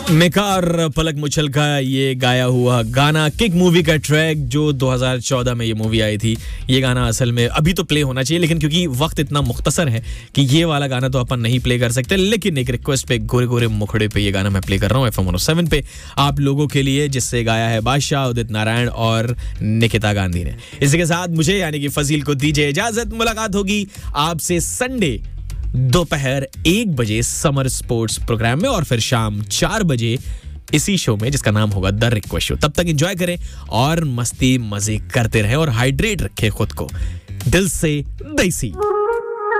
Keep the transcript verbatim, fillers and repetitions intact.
मिका और पलक मुचल का ये गाया हुआ गाना किक मूवी का ट्रैक जो दो हज़ार चौदह में ये मूवी आई थी। ये गाना असल में अभी तो प्ले होना चाहिए, लेकिन क्योंकि वक्त इतना मुख्तसर है कि ये वाला गाना तो अपन नहीं प्ले कर सकते, लेकिन एक रिक्वेस्ट पे गोरे गोरे मुखड़े पे ये गाना मैं प्ले कर रहा हूँ F M one O seven पे आप लोगों के लिए, जिससे गाया है बादशाह, उदित नारायण और निकिता गांधी ने। इसी के साथ मुझे यानी कि फजील को दीजिए इजाजत। मुलाकात होगी आपसे संडे दोपहर एक बजे समर स्पोर्ट्स प्रोग्राम में और फिर शाम चार बजे इसी शो में जिसका नाम होगा द रिक्वेस्ट शो। तब तक एंजॉय करें और मस्ती मजे करते रहें और हाइड्रेट रखें खुद को। दिल से देसी।